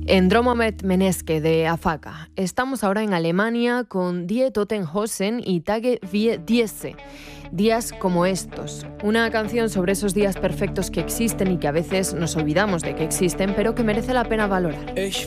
En Dromomet Meneske de Afaka. Estamos ahora en Alemania con Die Totenhosen y Tage wie diese. Días como estos. Una canción sobre esos días perfectos que existen y que a veces nos olvidamos de que existen, pero que merece la pena valorar.